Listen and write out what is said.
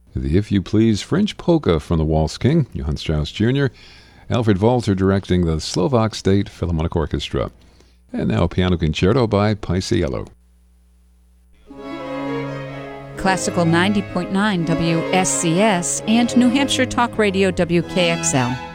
The If You Please French Polka from the Waltz King, Johann Strauss Jr., Alfred Walter directing the Slovak State Philharmonic Orchestra. And now a piano concerto by Paisiello. Classical 90.9 WSCS and New Hampshire Talk Radio WKXL.